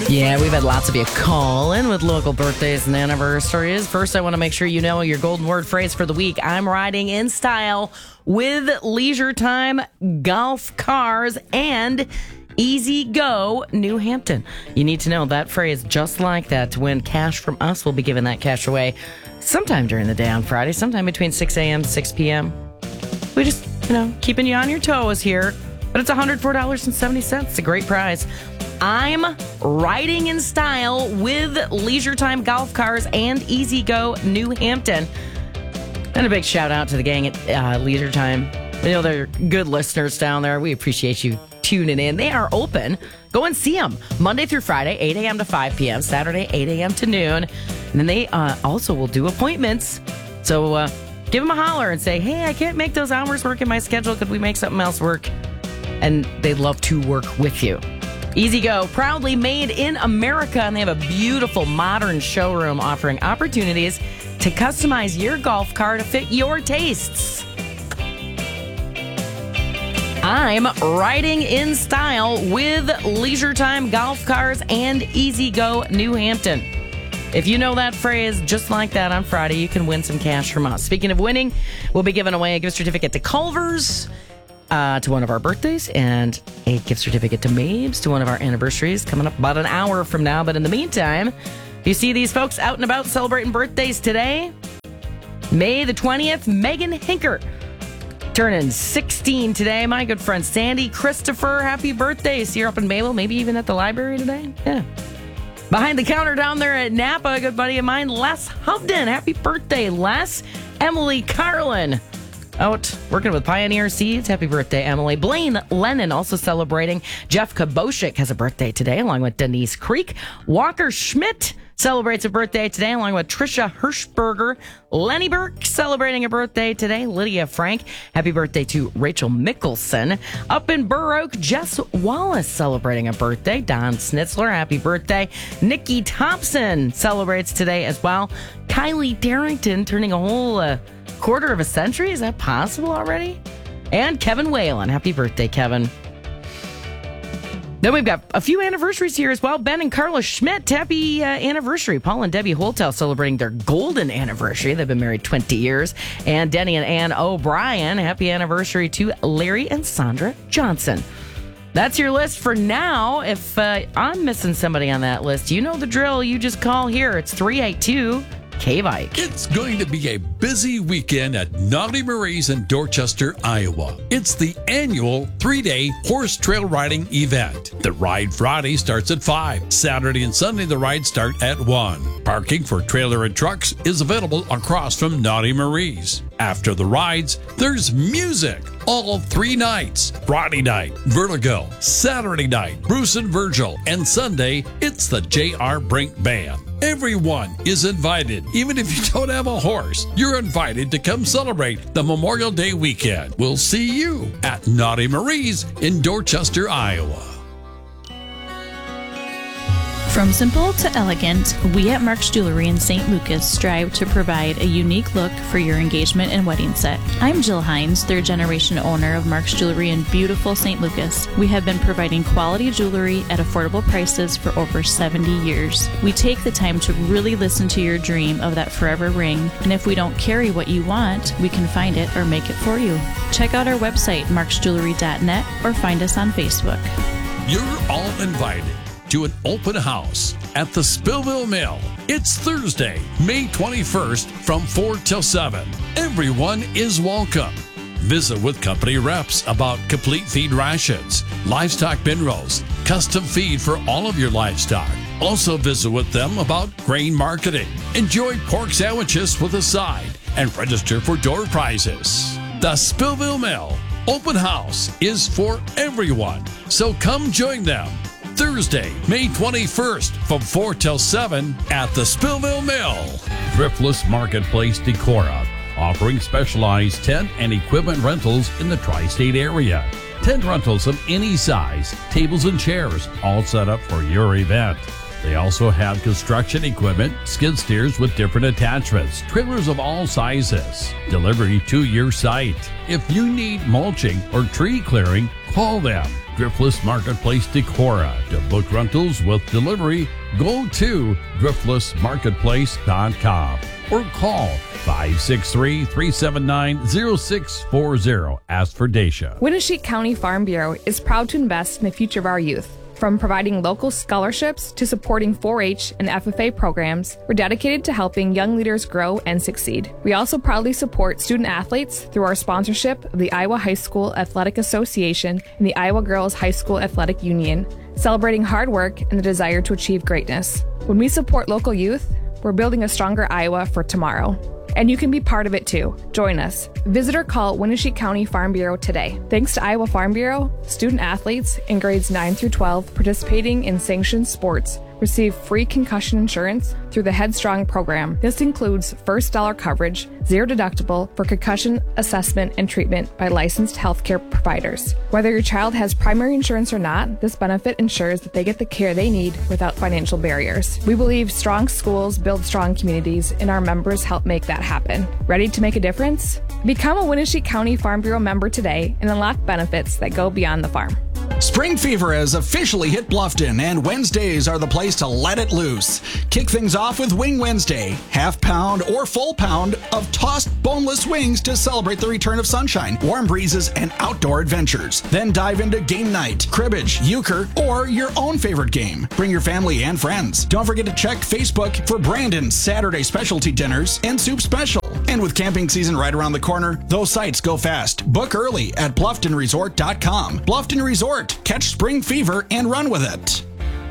Yeah, we've had lots of you call in with local birthdays and anniversaries. First, I want to make sure you know your golden word phrase for the week. I'm riding in style with Leisure Time Golf Cars and Easy Go New Hampton. You need to know that phrase just like that to win cash from us. We'll be giving that cash away sometime during the day on Friday, sometime between 6 a.m. 6 p.m. We just, keeping you on your toes here. But it's $104.70. It's a great prize. I'm riding in style with Leisure Time Golf Cars and Easy Go New Hampton. And a big shout out to the gang at Leisure Time. They're good listeners down there. We appreciate you tuning in. They are open. Go and see them Monday through Friday, 8 a.m. to 5 p.m., Saturday, 8 a.m. to noon. And then they also will do appointments. So give them a holler and say, hey, I can't make those hours work in my schedule. Could we make something else work? And they'd love to work with you. Easy Go, proudly made in America, and they have a beautiful modern showroom offering opportunities to customize your golf car to fit your tastes. I'm riding in style with Leisure Time Golf Cars and Easy Go New Hampton. If you know that phrase just like that on Friday, you can win some cash from us. Speaking of winning, we'll be giving away a gift certificate to Culver's, to one of our birthdays, and a gift certificate to Mabes to one of our anniversaries coming up about an hour from now. But in the meantime, if you see these folks out and about celebrating birthdays today, May the 20th, Megan Hinker turning 16 today. My good friend Sandy Christopher, happy birthday. See her up in Mabel, maybe even at the library today. Yeah. Behind the counter down there at Napa, a good buddy of mine, Les Hovden. Happy birthday, Les. Emily Carlin, out working with Pioneer Seeds. Happy birthday, Emily. Blaine Lennon also celebrating. Jeff Kaboshik has a birthday today, along with Denise Creek. Walker Schmidt celebrates a birthday today, along with Trisha Hirschberger. Lenny Burke celebrating a birthday today. Lydia Frank. Happy birthday to Rachel Mickelson. Up in Burr Oak, Jess Wallace celebrating a birthday. Don Schnitzler, happy birthday. Nikki Thompson celebrates today as well. Kylie Darrington turning a whole quarter of a century. Is that possible already? And Kevin Whalen. Happy birthday, Kevin. Then we've got a few anniversaries here as well. Ben and Carla Schmidt, happy anniversary. Paul and Debbie Holtel celebrating their golden anniversary. They've been married 20 years. And Denny and Ann O'Brien, happy anniversary to Larry and Sandra Johnson. That's your list for now. If I'm missing somebody on that list, you know the drill. You just call here. It's 382 K-Bike. It's going to be a busy weekend at Naughty Marie's in Dorchester, Iowa. It's the annual 3-day horse trail riding event. The Ride Friday starts at 5. Saturday and Sunday, the rides start at 1. Parking for trailer and trucks is available across from Naughty Marie's. After the rides, there's music all 3 nights. Friday night, Vertigo. Saturday night, Bruce and Virgil. And Sunday, it's the J.R. Brink Band. Everyone is invited. Even if you don't have a horse, you're invited to come celebrate the Memorial Day weekend. We'll see you at Naughty Marie's in Dorchester, Iowa. From simple to elegant, we at Mark's Jewelry in St. Lucas strive to provide a unique look for your engagement and wedding set. I'm Jill Hines, third generation owner of Mark's Jewelry in beautiful St. Lucas. We have been providing quality jewelry at affordable prices for over 70 years. We take the time to really listen to your dream of that forever ring, and if we don't carry what you want, we can find it or make it for you. Check out our website, marksjewelry.net, or find us on Facebook. You're all invited to an open house at the Spillville Mill. It's Thursday, May 21st from 4 till 7. Everyone is welcome. Visit with company reps about complete feed rations, livestock bin rolls, custom feed for all of your livestock. Also visit with them about grain marketing. Enjoy pork sandwiches with a side and register for door prizes. The Spillville Mill open house is for everyone, so come join them. Thursday, May 21st from 4 till 7 at the Spillville Mill. Thriftless Marketplace Decorah, offering specialized tent and equipment rentals in the tri-state area. Tent rentals of any size, tables and chairs, all set up for your event. They also have construction equipment, skid steers with different attachments, trailers of all sizes, delivery to your site. If you need mulching or tree clearing, call them. Driftless Marketplace Decorah. To book rentals with delivery, go to driftlessmarketplace.com or call 563-379-0640. Ask for Dacia. Winneshiek County Farm Bureau is proud to invest in the future of our youth. From providing local scholarships to supporting 4-H and FFA programs, we're dedicated to helping young leaders grow and succeed. We also proudly support student athletes through our sponsorship of the Iowa High School Athletic Association and the Iowa Girls High School Athletic Union, celebrating hard work and the desire to achieve greatness. When we support local youth, we're building a stronger Iowa for tomorrow. And you can be part of it too. Join us. Visit or call Winneshiek County Farm Bureau today. Thanks to Iowa Farm Bureau, student athletes in grades 9 through 12 participating in sanctioned sports receive free concussion insurance through the Headstrong program. This includes first dollar coverage, zero deductible for concussion assessment and treatment by licensed healthcare providers. Whether your child has primary insurance or not, this benefit ensures that they get the care they need without financial barriers. We believe strong schools build strong communities, and our members help make that happen. Ready to make a difference? Become a Winneshiek County Farm Bureau member today and unlock benefits that go beyond the farm. Spring fever has officially hit Bluffton, and Wednesdays are the place to let it loose. Kick things off with Wing Wednesday, half pound or full pound of tossed boneless wings to celebrate the return of sunshine, warm breezes, and outdoor adventures. Then dive into game night, cribbage, euchre, or your own favorite game. Bring your family and friends. Don't forget to check Facebook for Brandon's Saturday specialty dinners and soup special. And with camping season right around the corner, those sites go fast. Book early at BlufftonResort.com. Bluffton Resort. Catch spring fever and run with it.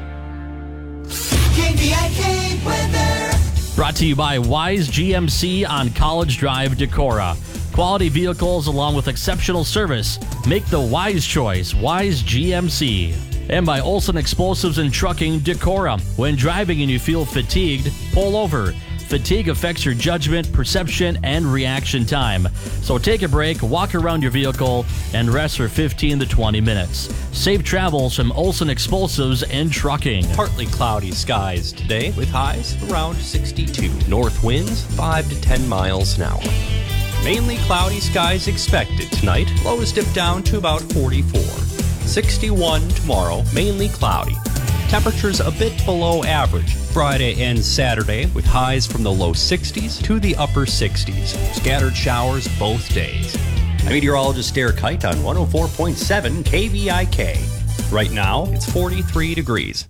KVIK weather. Brought to you by Wise GMC on College Drive, Decorah. Quality vehicles along with exceptional service. Make the wise choice, Wise GMC. And by Olson Explosives and Trucking, Decorah. When driving and you feel fatigued, pull over. Fatigue affects your judgment, perception, and reaction time. So take a break, walk around your vehicle, and rest for 15 to 20 minutes. Safe travels from Olson Explosives and Trucking. Partly cloudy skies today with highs around 62. North winds 5 to 10 miles an hour. Mainly cloudy skies expected tonight. Lows dip down to about 44. 61 tomorrow, mainly cloudy. Temperatures a bit below average Friday and Saturday with highs from the low 60s to the upper 60s. Scattered showers both days. I'm meteorologist Derek Kite on 104.7 KVIK. Right now, it's 43 degrees.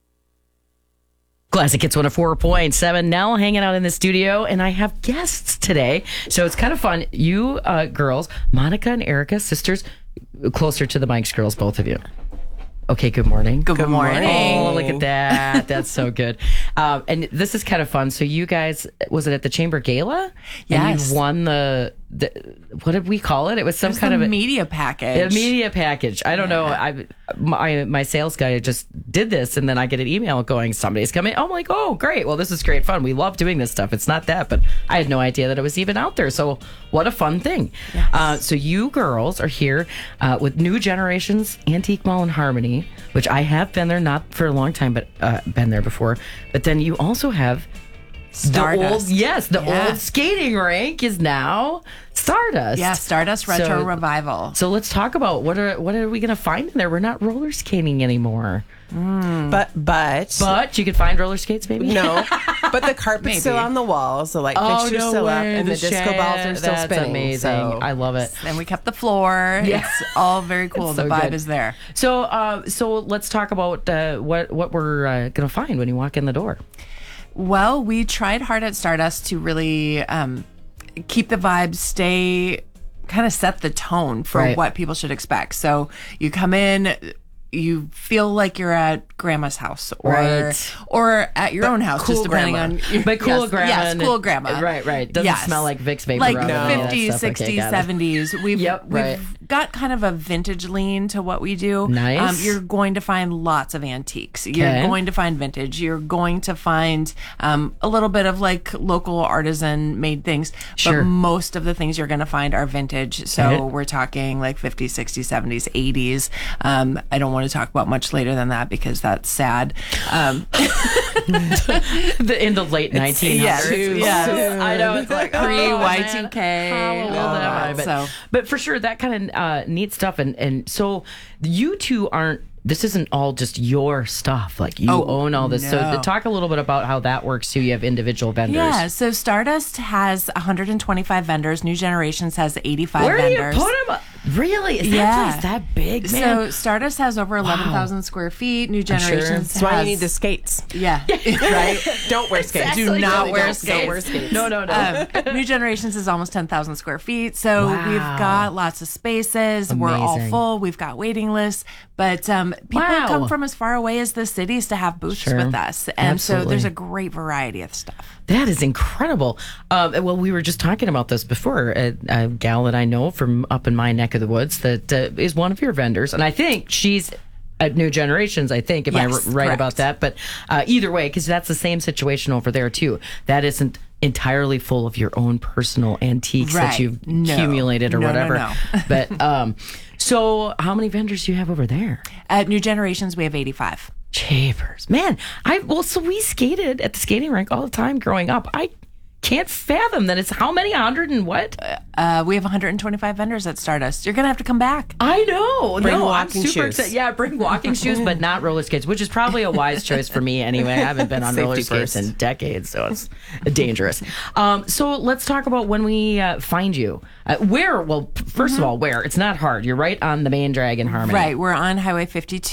Classic Hits 104.7. Nell hanging out in the studio, and I have guests today. So it's kind of fun. You girls, Monica and Erica, sisters, closer to the mics, girls, both of you. Okay, good morning. Good morning. Oh, look at that. That's so good. And this is kind of fun. So you guys, was it at the Chamber Gala? Yes. And you won the what did we call it? It was some kind of media package. A media package. I don't know. My sales guy just did this, and then I get an email going, somebody's coming. I'm like, oh, great. Well, this is great fun. We love doing this stuff. It's not that, but I had no idea that it was even out there. So what a fun thing. Yes. So you girls are here with New Generations Antique Mall and Harmony, which I have been there, not for a long time, but been there before. But then you also have Stardust. The old skating rink is now Stardust. Yeah, Stardust Retro Revival. So let's talk about what are we going to find in there? We're not roller skating anymore. But you could find roller skates, maybe. no. But the carpet's still on the walls, the light fixture's still up, and the disco balls are still That's spinning. amazing. So. I love it. And we kept the floor. Yeah. It's all very cool. So the vibe good. is there. So let's talk about what we're going to find when you walk in the door. Well, we tried hard at Stardust to really keep the vibe, kind of set the tone for what people should expect. So you come in, you feel like you're at grandma's house or at your own house, cool just depending grandma. on But cool grandma. Yes, cool grandma. Right. Doesn't smell like Vicks Vapor like Rub and any of that 50s, stuff. 60s, Okay, got it. 70s. We've got kind of a vintage lean to what we do. Nice. You're going to find lots of antiques. You're going to find vintage. You're going to find a little bit of like local artisan made things. Sure. But most of the things you're going to find are vintage. So we're talking like 50s, 60s, 70s, 80s. I don't want want to talk about much later than that because that's sad. In the late 1900s. Yeah. I know. It's like pre-Y2K. How old am I? But for sure, that kind of neat stuff. And so you two aren't, this isn't all just your stuff. Like you own all this. No. So talk a little bit about how that works too. You have individual vendors. Yeah. So Stardust has 125 vendors. New Generations has 85 Where vendors. Where do you put them? Really? Is that place that big, man? So Stardust has over 11,000 square feet. New Generations has... That's why you need the skates. Yeah. Right? Don't wear skates. Exactly. Do not wear skates. Don't wear skates. No. New Generations is almost 10,000 square feet. So we've got lots of spaces. We're all full. We've got waiting lists. But people come from as far away as the cities to have booths with us. And so there's a great variety of stuff. That is incredible. Well, we were just talking about this before. A gal that I know from up in my neck of the woods that is one of your vendors. And I think she's at New Generations, I think. Am I right correct. about that? But either way, because that's the same situation over there, too. That isn't entirely full of your own personal antiques that you've accumulated or whatever. No. But so how many vendors do you have over there? At New Generations, we have 85. Chapers. Man, so we skated at the skating rink all the time growing up. I can't fathom that it's how many? 100 and what? We have 125 vendors at Stardust. You're going to have to come back. I know. Bring I'm walking super shoes. excited. Yeah, bring walking shoes, but not roller skates, which is probably a wise choice for me anyway. I haven't been on roller skates in decades, so it's dangerous. So let's talk about when we find you. Where? Well, first of all, where? It's not hard. You're right on the main drag in Harmony. Right. We're on Highway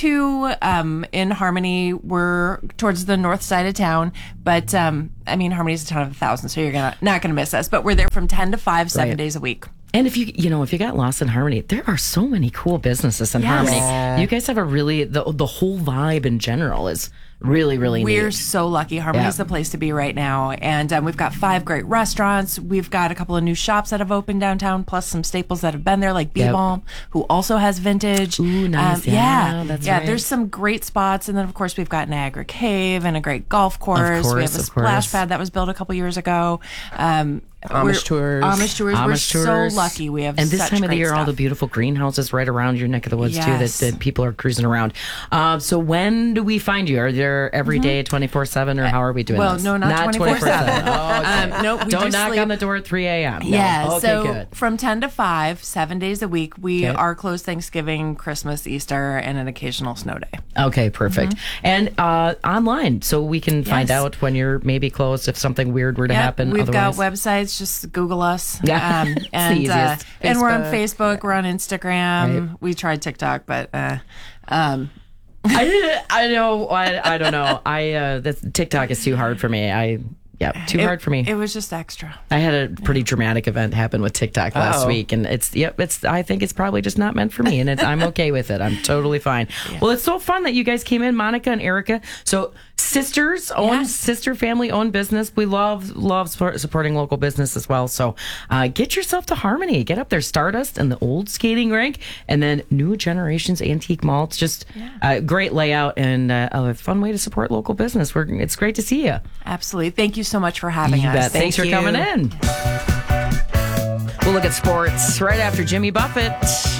52 in Harmony. We're towards the north side of town, but Harmony's a town of 1,000, so you're not going to miss us. But we're there from 10 to 5, 7 days a week. And if you got lost in Harmony, there are so many cool businesses in Harmony. You guys have a really, the whole vibe in general is really, really neat. We're so lucky. Harmony's the place to be right now. And we've got 5 great restaurants. We've got a couple of new shops that have opened downtown, plus some staples that have been there, like B-Balm, who also has vintage. Ooh, nice. That's right. There's some great spots. And then, of course, we've got Niagara Cave and a great golf course. We have a splash pad that was built a couple years ago. Amish tours. We're so lucky. We have and this such time of the year, stuff. all the beautiful greenhouses right around your neck of the woods too that people are cruising around. So when do we find you? Are there every day 24/7 or how are we doing this? Well, no, not 24/7. No, we don't knock on the door at 3 a.m. Yeah, okay, so good. From 10 to 5, 7 days a week, we are closed Thanksgiving, Christmas, Easter, and an occasional snow day. Okay, perfect. And online, so we can find out when you're maybe closed if something weird were to happen. We've otherwise. got websites. Just Google us. Yeah, and the easiest. And we're on Facebook. We're on Instagram. We tried TikTok, but I don't know. TikTok is too hard for me. Too hard for me. It was just extra. I had a pretty dramatic event happen with TikTok last week, and I think it's probably just not meant for me, and I'm okay with it. I'm totally fine. Yeah. Well, it's so fun that you guys came in, Monica and Erica. So sister family owned business. We love supporting local business as well. So get yourself to Harmony. Get up there, Stardust and the old skating rink, and then New Generations Antique Mall. It's just a great layout and a fun way to support local business. It's great to see you. Absolutely. Thank you so much for having you us. Bet. Thanks for coming in. We'll look at sports right after Jimmy Buffett.